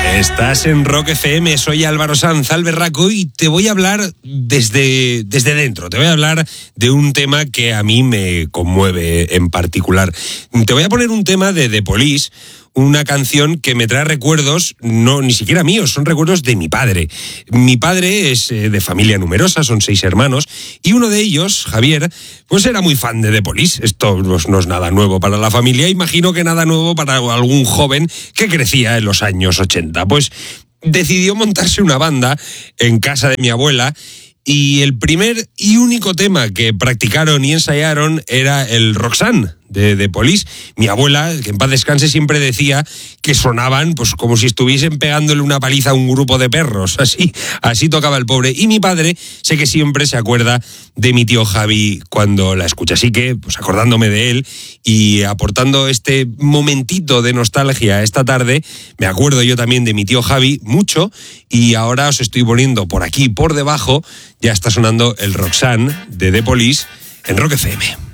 Estás en Rock FM, soy Álvaro Sanz, al berraco, y te voy a hablar desde dentro. Te voy a hablar de un tema que a mí me conmueve en particular. Te voy a poner un tema de The Police, una canción que me trae recuerdos, no ni siquiera míos, son recuerdos de mi padre. Mi padre es de familia numerosa, son 6 hermanos, y uno de ellos, Javier, pues era muy fan de The Police. Esto no es nada nuevo para la familia, imagino que nada nuevo para algún joven que crecía en los años 80. Pues decidió montarse una banda en casa de mi abuela, y el primer y único tema que practicaron y ensayaron era el Roxanne de The Police. Mi abuela, que en paz descanse, siempre decía que sonaban pues como si estuviesen pegándole una paliza a un grupo de perros. Así tocaba el pobre. Y mi padre, sé que siempre se acuerda de mi tío Javi cuando la escucha. Así que, pues acordándome de él y aportando este momentito de nostalgia esta tarde, me acuerdo yo también de mi tío Javi mucho, y ahora os estoy poniendo por aquí, por debajo, ya está sonando el Roxanne de The Police en Rock FM.